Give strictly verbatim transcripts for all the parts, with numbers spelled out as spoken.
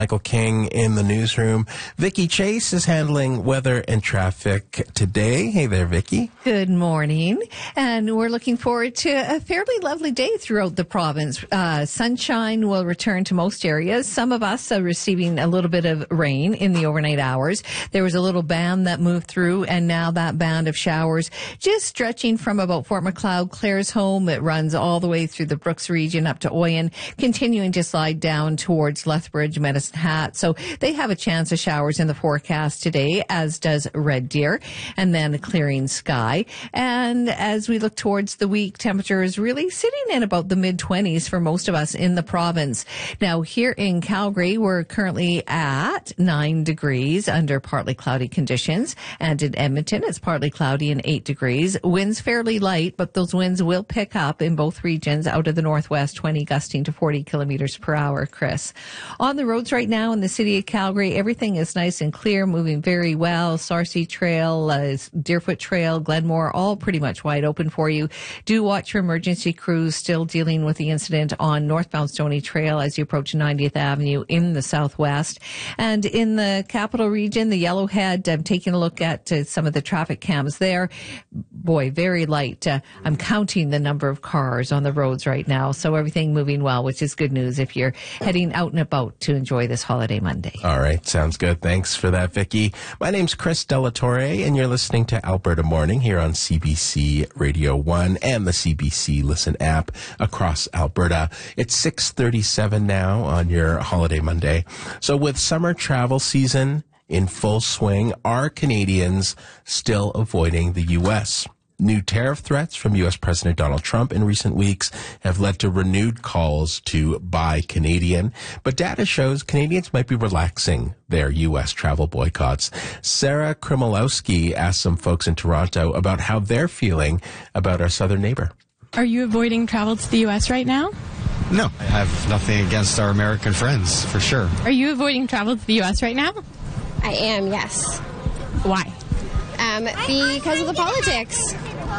Michael King in the newsroom. Vicki Chase is handling weather and traffic today. Hey there, Vicki. Good morning. And we're looking forward to a fairly lovely day throughout the province. Uh, sunshine will return to most areas. Some of us are receiving a little bit of rain in the overnight hours. There was a little band that moved through, and now that band of showers just stretching from about Fort Macleod, Claresholm. It runs all the way through the Brooks region up to Oyen, continuing to slide down towards Lethbridge, Medicine Hat. So they have a chance of showers in the forecast today, as does Red Deer, and then a clearing sky. And as we look towards the week, temperature is really sitting in about the mid twenties for most of us in the province. Now, here in Calgary, we're currently at nine degrees under partly cloudy conditions. And in Edmonton, it's partly cloudy and eight degrees. Winds fairly light, but those winds will pick up in both regions out of the northwest, twenty gusting to forty kilometers per hour, Chris. On the roads right now in the city of Calgary, everything is nice and clear, moving very well. Sarcee Trail, uh, Deerfoot Trail, Glenmore, all pretty much wide open for you. Do watch your emergency crews still dealing with the incident on northbound Stony Trail as you approach ninetieth Avenue in the southwest. And in the capital region, the Yellowhead, I'm taking a look at uh, some of the traffic cams there. Boy, very light. Uh, I'm counting the number of cars on the roads right now, so everything moving well, which is good news if you're heading out and about to enjoy this holiday Monday. All right. Sounds good. Thanks for that, Vicki. My name's Chris Delatorre, and you're listening to Alberta Morning here on C B C Radio one and the C B C Listen app across Alberta. It's six thirty-seven now on your holiday Monday. So with summer travel season in full swing, are Canadians still avoiding the U S? New tariff threats from U S President Donald Trump in recent weeks have led to renewed calls to buy Canadian, but data shows Canadians might be relaxing their U S travel boycotts. Sarah Krimolowski asked some folks in Toronto about how they're feeling about our southern neighbor. Are you avoiding travel to the U S right now? No, I have nothing against our American friends, for sure. Are you avoiding travel to the U S right now? I am, yes. Why? Um, because of the politics.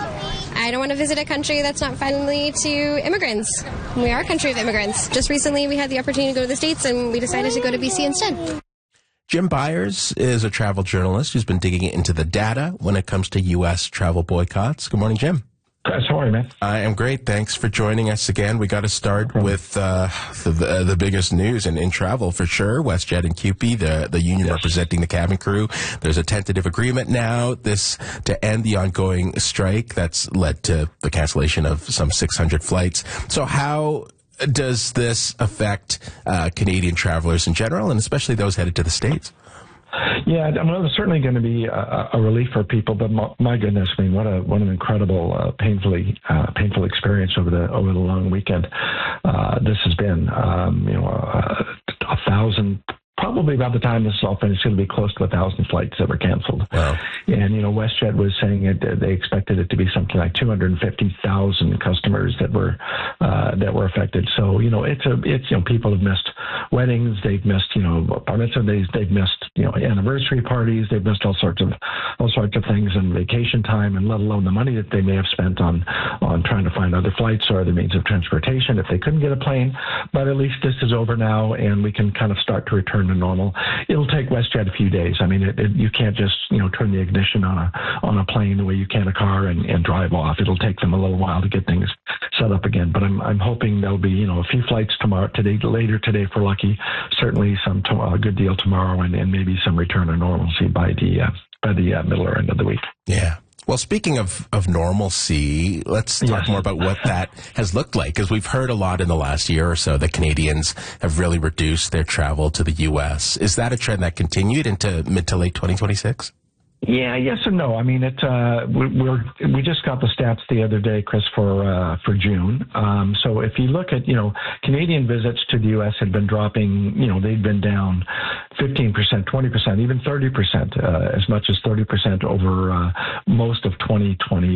I don't want to visit a country that's not friendly to immigrants. We are a country of immigrants. Just recently we had the opportunity to go to the States and we decided to go to B C instead. Jim Byers is a travel journalist who's been digging into the data when it comes to U S travel boycotts. Good morning, Jim. Chris, how are you, man? I am great. Thanks for joining us again. We got to start with uh, the, the biggest news in, in travel for sure. WestJet and C U P E, the, the union yes. representing the cabin crew. There's a tentative agreement now this to end the ongoing strike that's led to the cancellation of some six hundred flights. So how does this affect uh, Canadian travelers in general, and especially those headed to the States? Yeah, I mean, it's certainly going to be a, a relief for people, but my, my goodness, I mean, what a what an incredible, uh, painfully uh, painful experience over the over the long weekend. Uh, this has been, um, you know, a, a thousand. Probably by the time this is all finished, it's going to be close to a thousand flights that were canceled. Wow. And, you know, WestJet was saying it, they expected it to be something like two hundred fifty thousand customers that were uh, that were affected. So, you know, it's a it's you know people have missed weddings, they've missed you know bar mitzvah days, they've missed you know anniversary parties, they've missed all sorts of all sorts of things and vacation time, and let alone the money that they may have spent on on trying to find other flights or other means of transportation if they couldn't get a plane. But at least this is over now, and we can kind of start to return to normal. It'll take WestJet a few days. I mean, it, it, you can't just you know turn the ignition on a on a plane the way you can a car and, and drive off. It'll take them a little while to get things set up again. But I'm I'm hoping there'll be you know a few flights tomorrow, today, later today if we're lucky. Certainly some to, a good deal tomorrow, and, and maybe some return to normalcy by the uh, by the uh, middle or end of the week. Yeah. Well, speaking of, of normalcy, let's talk yes. more about what that has looked like, because we've heard a lot in the last year or so that Canadians have really reduced their travel to the U S. Is that a trend that continued into mid to late twenty twenty-six? Yeah, yes and no. I mean, it. Uh, we, we're we just got the stats the other day, Chris, for uh, for June. Um, so if you look at you know Canadian visits to the U S had been dropping. You know, they'd been down fifteen percent, twenty percent, even thirty percent, uh, as much as thirty percent over uh, most of twenty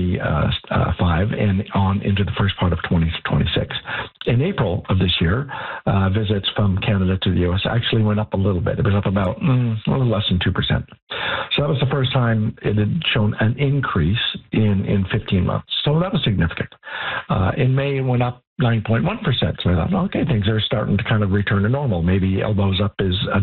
twenty-five and on into the first part of twenty twenty-six. In April of this year, uh, visits from Canada to the U S actually went up a little bit. It was up about mm, a little less than two percent. So that was the first time it had shown an increase in, in fifteen months. So that was significant. Uh, in May, it went up nine point one percent. So I thought, okay, things are starting to kind of return to normal. Maybe elbows up is a